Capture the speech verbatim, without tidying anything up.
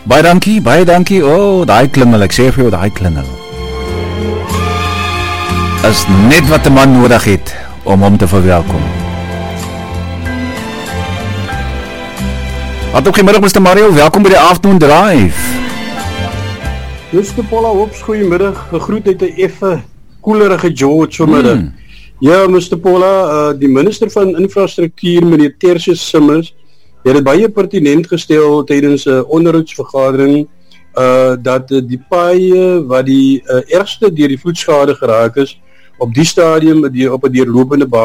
Baie dankie, baie dankie. O, oh, daai klingel, ek sê vir jou, daai klingel is net wat 'n man nodig het om hom te verwelkom. Wat ook goeiemiddag, mister Mario, welkom by die Afternoon Drive. mister Paula Hops, goeiemiddag, gegroet uit 'n effe koelerige George vanmiddag. Hmm. Ja, mister Paula, uh, die minister van infrastruktuur, meneer Tertius Simmers, het het baie pertinent gestel tydens 'n uh, onderhoudsvergadering uh, dat uh, die paaie wat die uh, ergste deur die vloedskade geraak is, op die stadium die, op 'n deurlopende basis